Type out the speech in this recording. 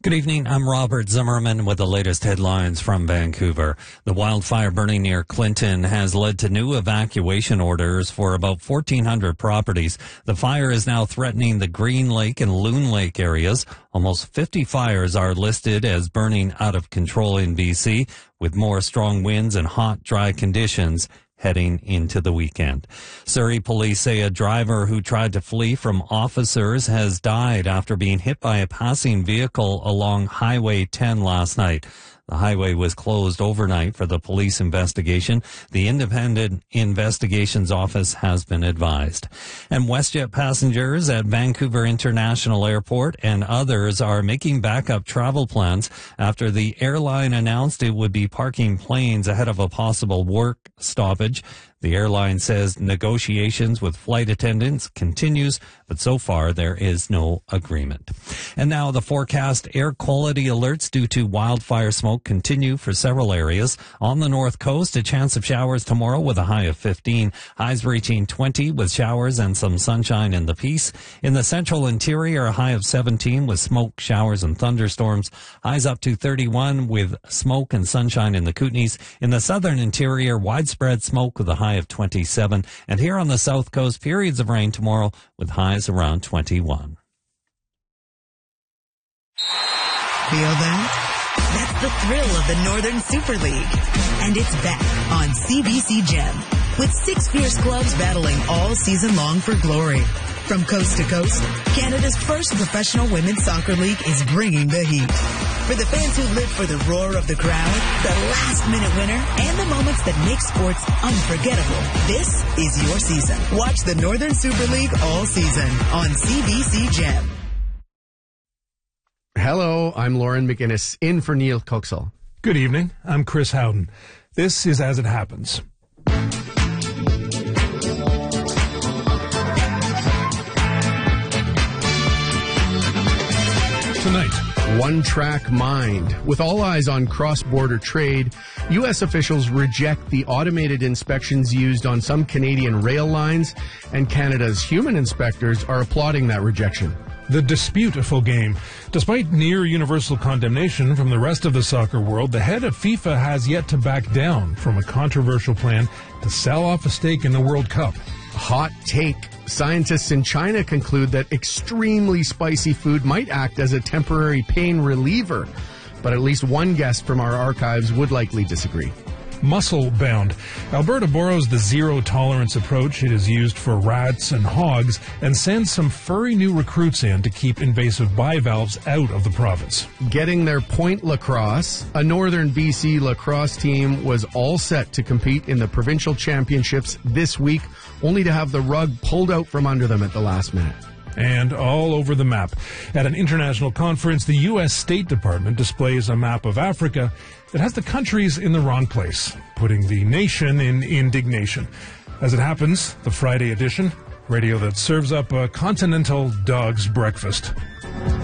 Good evening. I'm Robert Zimmerman with the latest headlines from Vancouver. The wildfire burning near Clinton has led to new evacuation orders for about 1,400 properties. The fire is now threatening the Green Lake and Loon Lake areas. Almost 50 fires are listed as burning out of control in BC, with more strong winds and hot, dry conditions heading into the weekend. Surrey police say a driver who tried to flee from officers has died after being hit by a passing vehicle along Highway 10 last night. The highway was closed overnight for the police investigation. The Independent Investigations Office has been advised. And WestJet passengers at Vancouver International Airport and others are making backup travel plans after the airline announced it would be parking planes ahead of a possible work stoppage. The airline says negotiations with flight attendants continues, but so far there is no agreement. And now the forecast: air quality alerts due to wildfire smoke continue for several areas. On the north coast, a chance of showers tomorrow with a high of 15, highs reaching 20 with showers and some sunshine in the Peace. In the central interior, a high of 17 with smoke, showers and thunderstorms, highs up to 31 with smoke and sunshine in the Kootenays. In the southern interior, widespread smoke with a high of 27, and here on the south coast, periods of rain tomorrow with highs around 21. Feel that? That's the thrill of the Northern Super League. And it's back on CBC Gem, with 6 fierce clubs battling all season long for glory. From coast to coast, Canada's first professional women's soccer league is bringing the heat. For the fans who live for the roar of the crowd, the last-minute winner, and the moments that make sports unforgettable, this is your season. Watch the Northern Super League all season on CBC Gem. Hello, I'm Lauren McGinnis, in for Neil Coxall. Good evening, I'm Chris Howden. This is As It Happens. Tonight, One-track mind. With all eyes on cross-border trade, U.S. officials reject the automated inspections used on some Canadian rail lines, and Canada's human inspectors are applauding that rejection. the disputeful game. Despite near universal condemnation from the rest of the soccer world, the head of FIFA has yet to back down from a controversial plan to sell off a stake in the World Cup. Hot take. Scientists in China conclude that extremely spicy food might act as a temporary pain reliever. But at least one guest from our archives would likely disagree. Muscle bound. Alberta borrows the zero-tolerance approach it has used for rats and hogs and sends some furry new recruits in to keep invasive bivalves out of the province. Getting their point lacrosse, a northern BC lacrosse team was all set to compete in the provincial championships this week, only to have the rug pulled out from under them at the last minute. And all over the map. At an international conference, the U.S. State Department displays a map of Africa that has the countries in the wrong place, putting the nation in indignation. As it happens, the Friday edition, radio that serves up a continental dog's breakfast.